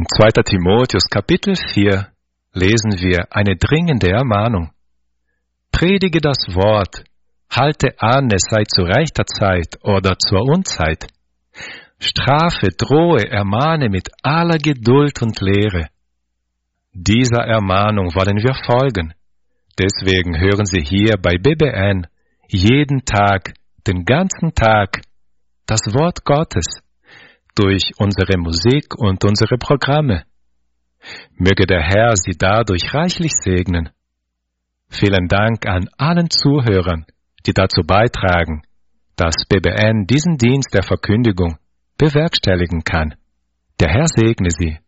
Im 2. Timotheus Kapitel 4 lesen wir eine dringende Ermahnung. Predige das Wort, halte an, es sei zu rechter Zeit oder zur Unzeit. Strafe, drohe, ermahne mit aller Geduld und Lehre. Dieser Ermahnung wollen wir folgen. Deswegen hören Sie hier bei BBN jeden Tag, den ganzen Tag, das Wort Gottes durch unsere Musik und unsere Programme. Möge der Herr Sie dadurch reichlich segnen. Vielen Dank an allen Zuhörern, die dazu beitragen, dass BBN diesen Dienst der Verkündigung bewerkstelligen kann. Der Herr segne Sie.